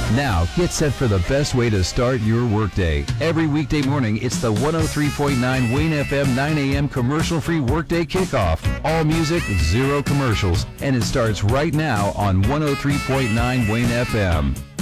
Now, get set for the best way to start your workday. Every weekday morning, it's the 103.9 Wayne FM 9 a.m. commercial-free Workday Kickoff. All music, zero commercials, and it starts right now on 103.9 Wayne FM.